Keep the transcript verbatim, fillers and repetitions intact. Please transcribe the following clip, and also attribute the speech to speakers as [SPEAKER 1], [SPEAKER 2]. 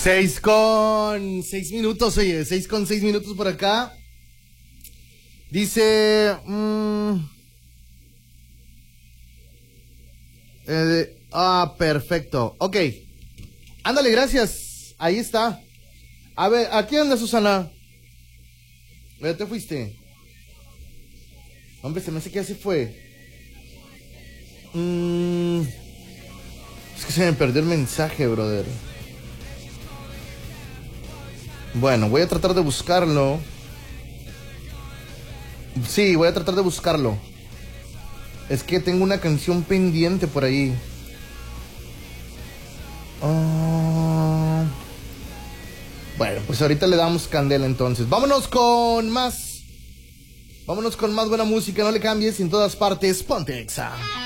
[SPEAKER 1] Seis con seis minutos, oye, seis con seis minutos por acá. Dice... Mmm, eh, ah, perfecto. Ok. Ándale, gracias. Ahí está. A ver, ¿aquí anda Susana? ¿Ya te fuiste? Hombre, se me hace que así fue. Mm, es que se me perdió el mensaje, brother. Bueno, voy a tratar de buscarlo. Sí, voy a tratar de buscarlo. Es que tengo una canción pendiente por ahí. Uh... Bueno, pues ahorita le damos candela entonces. Vámonos con más. Vámonos con más buena música. No le cambies, en todas partes ponte Exa.